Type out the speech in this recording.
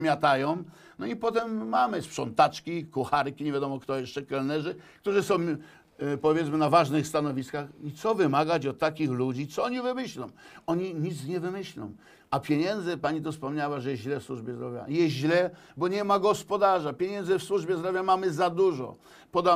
miatają. No i potem mamy sprzątaczki, kucharki, nie wiadomo kto jeszcze, kelnerzy, którzy są powiedzmy na ważnych stanowiskach. I co wymagać od takich ludzi? Co oni wymyślą? Oni nic nie wymyślą. A pieniędzy, pani to wspomniała, że jest źle w służbie zdrowia. Jest źle, bo nie ma gospodarza. Pieniędzy w służbie zdrowia mamy za dużo. Podam